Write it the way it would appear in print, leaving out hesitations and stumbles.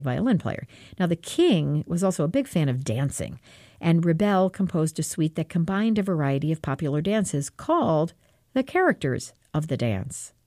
violin player. Now, the king was also a big fan of dancing, and Rebel composed a suite that combined a variety of popular dances called The Characters of the Dance.